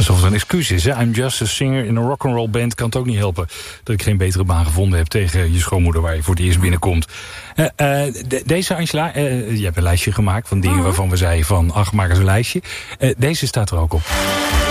Alsof het een excuus is, hè? I'm just a singer in a rock'n'roll band. Kan het ook niet helpen dat ik geen betere baan gevonden heb tegen je schoonmoeder waar je voor het eerst binnenkomt. Deze Angela, je hebt een lijstje gemaakt van dingen waarvan we zeiden van, ach, maak eens een lijstje. Deze staat er ook op.